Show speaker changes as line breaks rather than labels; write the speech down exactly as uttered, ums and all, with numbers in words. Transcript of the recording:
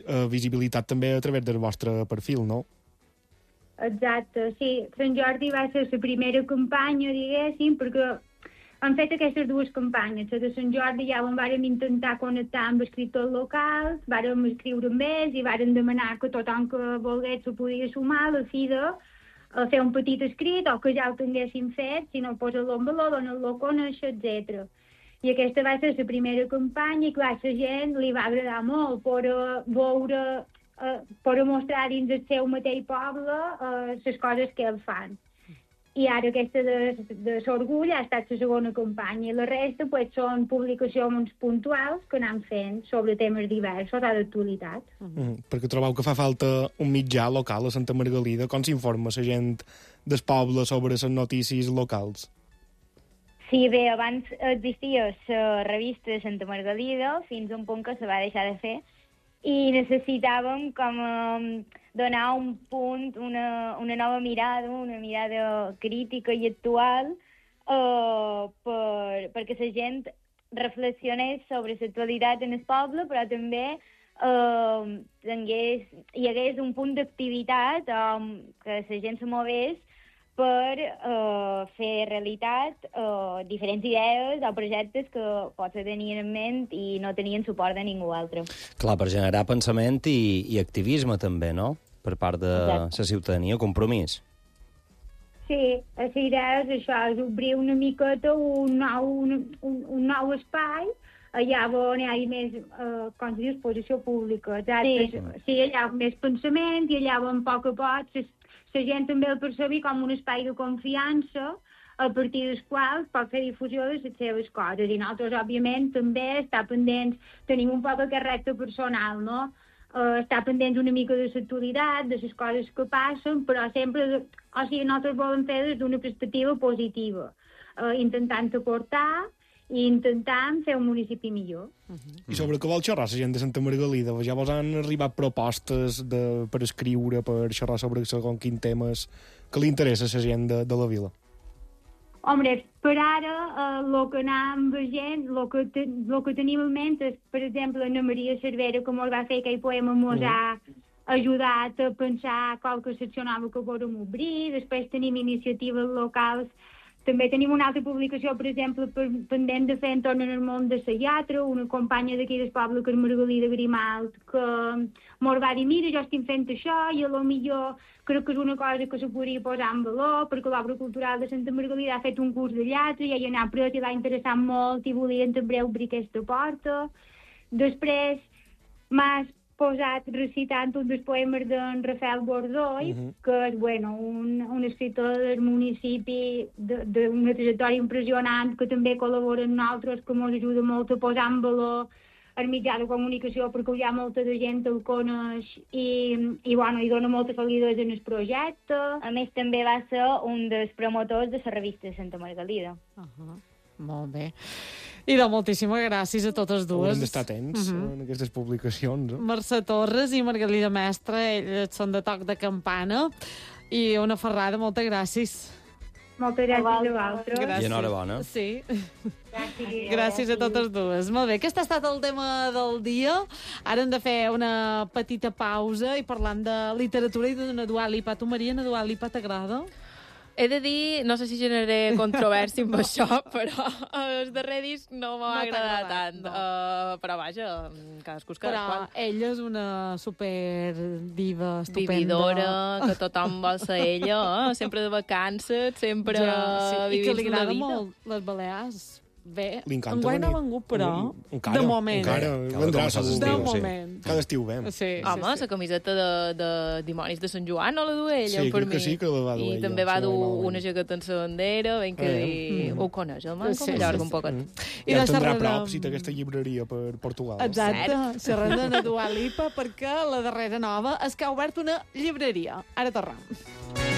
eh, visibilitat també a través del vostre perfil, no?
Exacte, sí. Sant Jordi va ser la primera campanya, diguéssim, perquè han fet aquestes dues campanyes. La de Sant Jordi ja on vàrem intentar connectar amb escriptors locals, vàrem escriure amb ells i vàrem demanar que tothom que volgués s'ho podia sumar a la fi de a fer un petit escrit o que ja ho tinguéssim fet, si no posa-lo en valor, donar-lo a conèixer, etcètera. I aquesta va ser la primera campanya i clar, la gent li va agradar molt per uh, veure, uh, per mostrar dins el seu mateix poble les uh, coses que ells fan. I ara aquesta de, de l'Orgull ha estat la segona campanya i la resta pues, són publicacions puntuals que anem fent sobre temes diversos o d'actualitat.
Mm, perquè trobeu que fa falta un mitjà local a Santa Margalida? Com s'informa la gent del poble sobre les notícies locals?
Sí, bé, abans existia la revista de Santa Margalida fins a un punt que se va deixar de fer i necessitàvem com um, donar un punt, una, una nova mirada, una mirada crítica i actual uh, per, perquè la gent reflexionés sobre l'actualitat en el poble, però també uh, tingués, hi hagués un punt d'activitat um, que la gent se movés per uh, fer realitat uh, diferents idees o projectes que potser tenien en ment i no tenien suport de ningú altre.
Clar, per generar pensament i, i activisme també, no? Per part de la ciutadania, compromís.
Sí, la idea és això, és obrir una miqueta un nou, un, un, un nou espai allà on hi ha més uh, com se diu, exposició pública. Sí. Sí, allà on més pensament i allà on a poc a poc la gent també el percebi com un espai de confiança a partir dels quals pot fer difusió de les seves coses. I nosaltres, òbviament, també està pendents, tenim un poc aquest repte personal, no? Uh, està pendents una mica de l'actualitat, de les coses que passen, però sempre, o sigui, nosaltres volem fer des d'una perspectiva positiva, uh, intentant aportar i intentant fer un municipi millor.
Uh-huh. I sobre què vol xerrar la gent de Santa Margalida? Ja vos han arribat propostes de, per escriure, per xerrar sobre segons quins temes que li interessa a la gent de, de la vila?
Hombre, per ara, el eh, que anem veient, el que, te, lo que tenim en ment és, per exemple, Ana Maria Cervera, que mos va fer aquell poema, mos uh-huh. ha ajudat a pensar qualque secció nova que volem obrir. Després tenim iniciatives locals. També tenim una altra publicació, per exemple, pendent de fer entorn en el món de la lletra, una companya d'aquí del poble, que és Margalida Grimalt, que mos va dir, mira, jo estic fent això, i a lo millor crec que és una cosa que se podria posar en valor, perquè l'obra cultural de Santa Margalida ha fet un curs de lletra, i ella n'ha pres i l'ha interessat molt, i volien també obrir aquesta porta. Després m'has posat recitant un dels poemes d'en Rafael Bordoy, uh-huh. que és, bueno, un, un escriptor del municipi d'una trajectòria impressionant, que també col·labora amb nosaltres, que ens ajuda molt a posar en valor el mitjà de comunicació, perquè hi ha molta de gent que el coneix i, i, bueno, i dona moltes validesa en el projecte.
A més, també va ser un dels promotors de la revista de Santa Margalida.
Uh-huh. Molt bé. I de moltíssimes gràcies a totes dues.
Haurem d'estar atents uh-huh. en aquestes publicacions. Eh?
Mercè Torres i Margalida Mestre, ells són de toc de campana. I una ferrada, moltes gràcies.
Moltes gràcies a vosaltres.
Gràcies. I enhorabona.
Sí. Gràcies. Gràcies a totes dues. Molt bé, aquest ha estat el tema del dia. Ara hem de fer una petita pausa i parlant de literatura i de Dua Lipa. Tu, Maria, Dua Lipa t'agrada?
He de dir, no sé si generaré controvèrsia amb això, però el darrer disc no m'ha no agradat tant. No. Uh, però vaja, cadascú és cadascú.
Però ella és una super diva estupenda.
Vividora, que tothom vol ser ella, eh? Sempre de vacances, sempre ja, sí.
I que li agrada molt les Balears. Bé,
enguany
no ha vengut, però
encara,
de moment.
Encara, vendrà segur.
De moment.
Cada estiu ve.
Sí,
Home, la sí, sí. camiseta de, de Dimonis de Sant Joan no la du ella,
sí,
per mi.
Sí, sí que la va dur
I
ella.
també va dur una jaqueta en la bandera, ben que eh. dir, mm. ho coneix, el man, com sí, Mallorca, sí, un poquet. Mm.
I ja tindrà de... prop, si té aquesta llibreria per Portugal.
Exacte, xerrant de Dua Lipa, perquè la darrera nova és que ha obert una llibreria. Ara tornem.